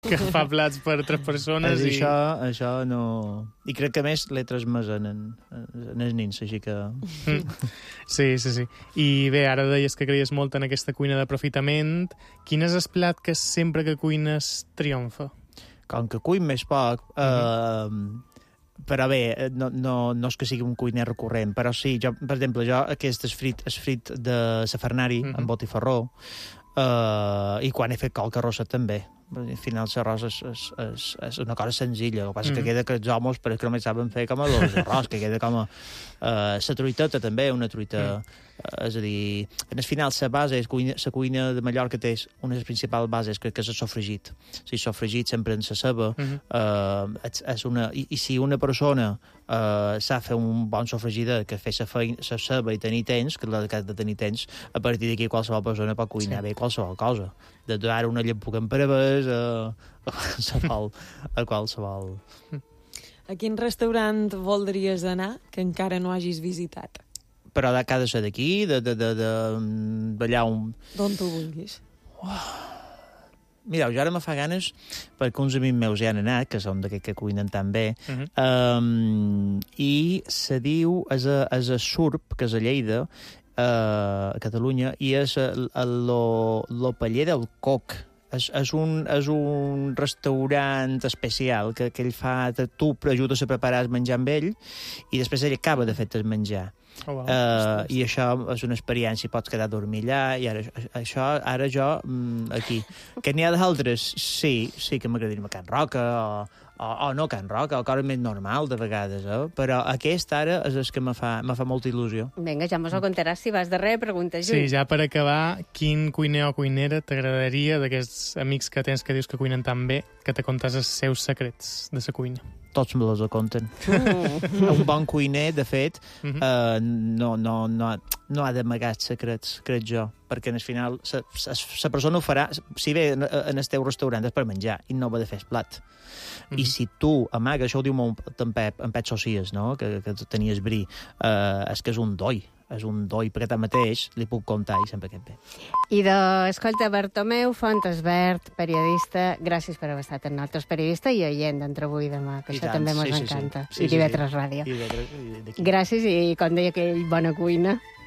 que fa plats per 3 persones i... Això no... I crec que, a més, l'he transmès en els nins, així que... Sí. I bé, ara deies que creies molt en aquesta cuina d'aprofitament. Quin és el plat que sempre que cuines triomfa? Com que cuin més poc... Però bé, no és que sigui un cuiner recurrent, però sí, per exemple, aquest esfrit de safernari amb botifarró, i quan he fet qualque arrossa també. Al final l'arròs és una cosa senzilla, el que passa que queda que els homes per que només saben fer com l'arròs, que queda com la truiteta també, una truita... És a dir, al final la base, la cuina de Mallorca té una de les principals bases, que és el sofregit. Si el sofregit sempre en la ceba, i si una persona sap fer un bon sofregit, que fer la ceba i tenir temps, que la de tenir temps, a partir d'aquí qualsevol persona pot cuinar bé qualsevol cosa. De donar una llepuga amb parabés a qualsevol. A quin restaurant voldries anar que encara no hagis visitat? Però ha de ser d'aquí, d'allà on... D'on tu vulguis. Mireu, jo ara me fa ganes, perquè uns amics meus ja han anat, que són d'aquests que cuinen tan bé, i se diu, és a Surp, que és a Lleida, a Catalunya, i és lo Paller del Coc. És un restaurant especial que ell fa, tu ajudes a preparar el menjar amb ell i després ell acaba de fer el menjar. I això és una experiència, pots quedar a dormir allà, i ara jo aquí. Que n'hi ha d'altres? Sí que m'agradaria a Can Roca, o no Can Roca, o cosa més normal de vegades, però aquest ara és el que me fa molta il·lusió. Vinga, ja mos ho contaràs si vas darrere, pregunta, Lluís. Sí, ja per acabar, quin cuiner o cuinera t'agradaria d'aquests amics que tens que dius que cuinen tan bé, que te contes els seus secrets de la cuina? Tots me els conten. Un bon cuiner, de fet, no ha d'amagar secrets, crec jo, perquè al final la persona ho farà, si ve en el teu restaurant és per menjar i no va de fer el plat. I si tu amagues, això ho diu molt en Pep Socias, no? que tenies bri, és que és un doi, perquè tanmateix li puc contar i sempre que et ve. I escolta, Bartomeu Fontesvert, periodista, gràcies per haver estat amb nosaltres, periodista i oient d'Entre avui i demà, que això també ens encanta. I TV3 Ràdio. Gràcies i, com deia aquell, bona cuina.